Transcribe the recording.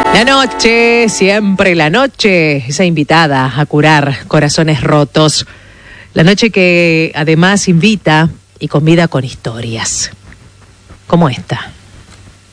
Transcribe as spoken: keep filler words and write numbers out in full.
La noche, siempre la noche, esa invitada a curar corazones rotos. La noche que además invita y convida con historias, como esta.